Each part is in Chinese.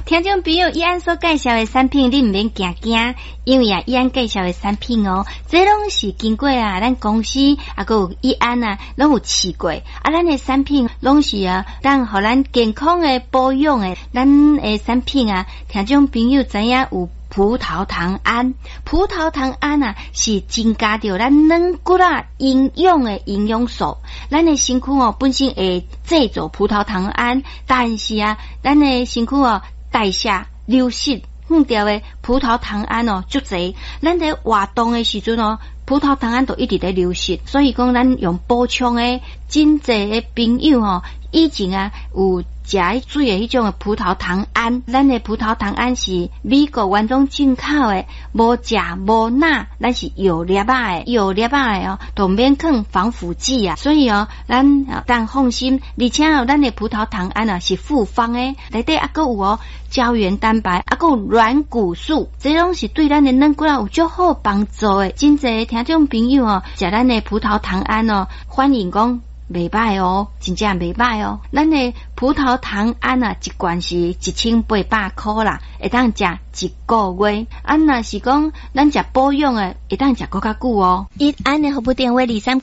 听众朋友，伊安所介绍的产品，你唔免惊惊，因为伊安介绍的产品哦，这拢是经过咱公司还有伊安拢有试过，咱的产品拢是当互咱健康的保养的，咱的产品听众朋友知影有葡萄糖胺，葡萄糖胺是增加着咱软骨营养的营养素。咱的身躯本身会制造葡萄糖胺，但是咱的身躯代谢流失掉的葡萄糖胺足侪。咱在活动的时阵葡萄糖胺都一直在流失，所以讲咱用补充的，真侪的朋友以前有食水的迄种葡萄糖胺，咱的葡萄糖胺是美国原装进口的，无食无钠，咱是有粒的，有粒的都免放防腐剂所以咱当放心，而且咱的葡萄糖胺是复方的，内底还佫有胶原蛋白，还佫有软骨素，这拢是对咱的软骨有足好帮助的。真侪听众朋友食咱的葡萄糖胺反映讲袂歹真正袂歹咱的葡萄糖胺一罐是1800块啦，会当食一个月。若是讲咱食保养的，会当食更加久伊安的服务电话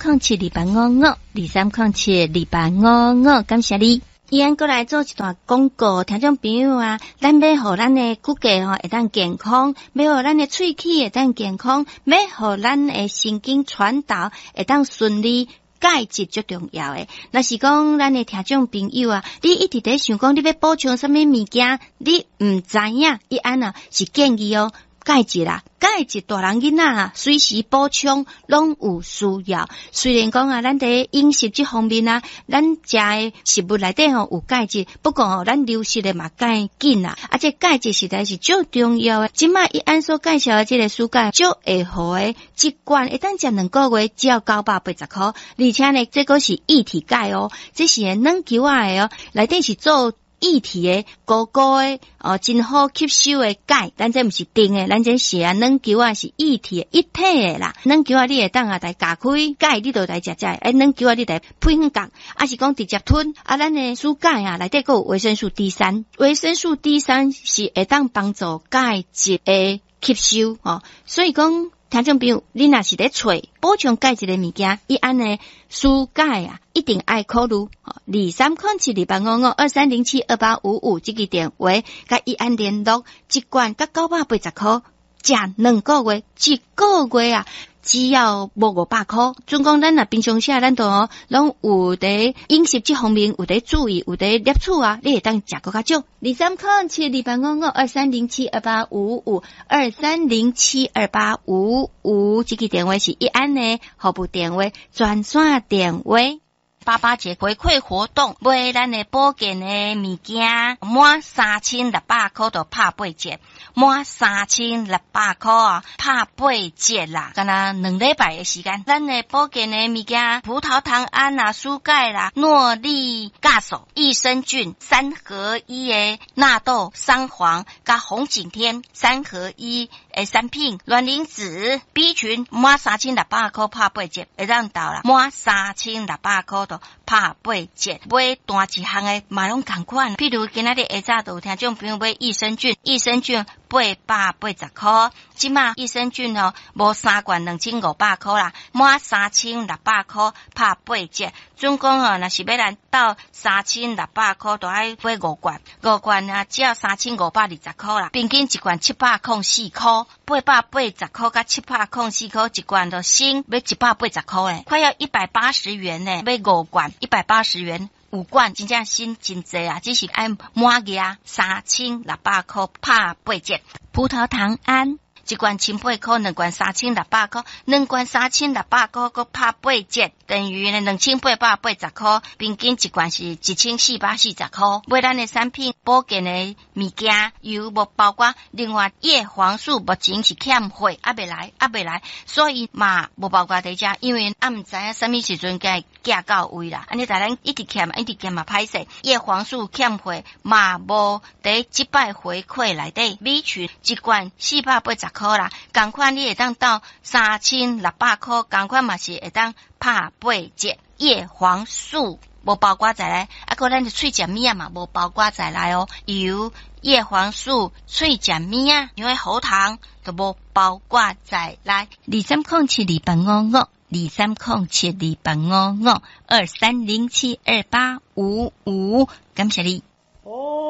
23072855，23072855，感谢你。伊安过来做一段广告，听众朋友咱要互咱的骨骼会当健康，要互咱的喙齿会当健康，要互咱的神经传导会当顺利。钙质最重要的，若是讲咱的听众朋友你一直在想讲你要补充什么物件，你唔知影，伊安是建议钙质钙质大人囡仔随时补充拢有需要。虽然讲咱在饮食这方面咱食的食物内底有钙质，不过咱流失的嘛钙紧这钙质实在是最重要的。即卖伊安所介绍的这个蔬钙，最会好的一罐会当食2个月，只要980块，而且呢，这个是液体钙这是软球的内底是做液体的高高的真好吸收的钙，咱这不是定的，咱这是软球是液体的一体的啦。软球你会当来加开钙，你就来食软球你来配粉角，是讲直接吞咱的蔬钙内底还有维生素 D3， 维生素 D3 是会当帮助钙质的吸收所以讲听众朋友，你若是咧找补充钙质的物件，伊安的蔬钙一定爱考虑23072855，23072855这个电话甲伊安联络，一罐甲980块，食2个月，一个月只要无500块。总讲咱平常时咱都拢有伫饮食这方面有伫注意，有伫摄取你会当食更较少。23072855，23072855，这个电话是伊安的服务电话，专线电话。88节回馈活动，买咱的保健的物件，满3600块就拍8折，满3600块拍8折啦！敢若2礼拜的时间，咱的保健的物件，葡萄糖胺蔬钙诺丽咖素、益生菌3合1的纳豆、桑黄加红景天3合1的产品，卵磷脂 B 群满3600块拍8折，会当到啦，满3600块。拍8折，买单一项的嘛拢同款。譬如今仔日下早就有听众朋友买益生菌880块，即马益生菌无3罐2500块啦，满3600块拍8折。总共若是要咱到3600块，就爱买5罐，5罐只要3520块啦，平均一罐704块，880块甲704块一罐就省要180块诶，快要180元呢，买5罐180元。5罐真正省真济只是爱满额3600块拍8折。葡萄糖胺一罐1800块，2罐3600块，2罐3600块搁拍8折，等于2880块，平均一罐是1440块。买咱的产品保健的物件，又无包括另外叶黄素，目前是欠货，未来，所以嘛无包括在这，因为唔知影什么时阵该寄到位啦。安尼咱一直欠嘛歹势，叶黄素欠货嘛无在即摆回馈内底，米群一罐480块啦，同款你会当到3600块，同款嘛是会当拍8折叶黄素。 无包括在内，啊，个咱的喙食物仔嘛，无包括在内哦。油、叶黄素、喙食物仔，因为喉糖都无包括在内。23072855，23072855，23072855，感谢你。